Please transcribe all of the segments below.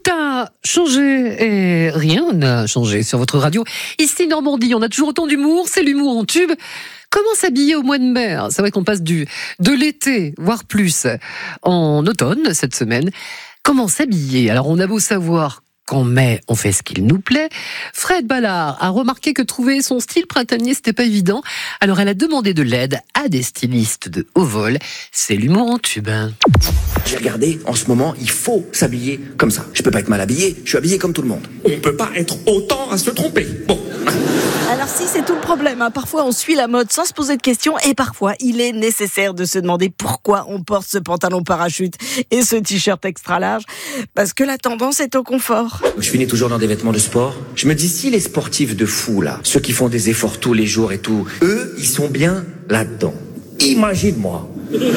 Tout a changé et rien n'a changé sur votre radio. Ici Normandie, on a toujours autant d'humour, c'est l'humour en tube. Comment s'habiller au mois de mai ? C'est vrai qu'on passe de l'été, voire plus, en automne cette semaine. Comment s'habiller ? Alors on a beau savoir qu'en mai, on fait ce qu'il nous plaît. Fred Ballard a remarqué que trouver son style printanier, c'était pas évident. Alors elle a demandé de l'aide à des stylistes de haut vol. C'est l'humour en tube. J'ai regardé, en ce moment, il faut s'habiller comme ça. Je peux pas être mal habillé, je suis habillé comme tout le monde. On peut pas être autant à se tromper. Bon. Alors si, c'est tout le problème. Parfois, on suit la mode sans se poser de questions et parfois, il est nécessaire de se demander pourquoi on porte ce pantalon parachute et ce t-shirt extra large. Parce que la tendance est au confort. Je finis toujours dans des vêtements de sport. Je me dis, si les sportifs de fou, là, ceux qui font des efforts tous les jours et tout, eux, ils sont bien là-dedans. Imagine-moi.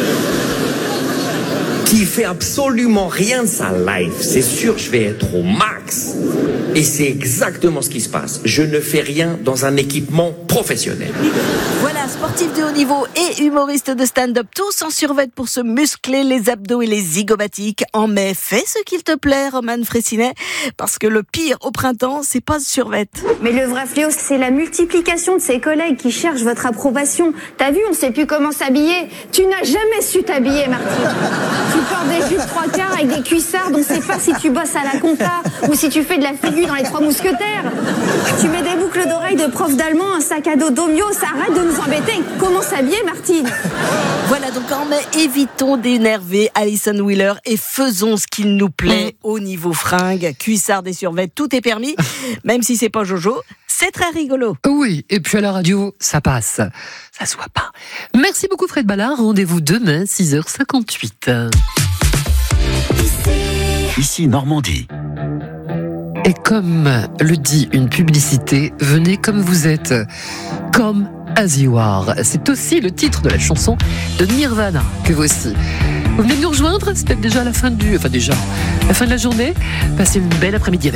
Qui fait absolument rien de sa life. C'est sûr, je vais être au max. Et c'est exactement ce qui se passe. Je ne fais rien dans un équipement professionnel. Voilà, sportif de haut niveau et humoriste de stand-up, tous en survêt pour se muscler les abdos et les zygomatiques. En mai, fais ce qu'il te plaît, Roman Fressinet, parce que le pire au printemps, c'est pas ce survêt. Mais le vrai fléau, c'est la multiplication de ses collègues qui cherchent votre approbation. T'as vu, on sait plus comment s'habiller. Tu n'as jamais su t'habiller, Martine. Tu portes des jupes 3/4 avec des cuissards, on sait pas si tu bosses à la compta ou si tu fais de la figure dans les Trois Mousquetaires. Tu mets des boucles d'oreilles de prof d'allemand, un sac à dos d'Omio, ça arrête de nous embêter. Comment s'habiller, Martine ? Voilà, donc en mai, évitons d'énerver Alison Wheeler et faisons ce qu'il nous plaît au niveau fringues, cuissards et survêtements, tout est permis, même si c'est pas Jojo. C'est très rigolo. Oui, et puis à la radio, ça passe. Ça se voit pas. Merci beaucoup Fred Ballard. Rendez-vous demain, 6h58. Ici Normandie. Et comme le dit une publicité, venez comme vous êtes. Come as you are. C'est aussi le titre de la chanson de Nirvana que voici. Vous venez nous rejoindre, c'est peut-être déjà la fin la fin de la journée. Passez une belle après-midi avec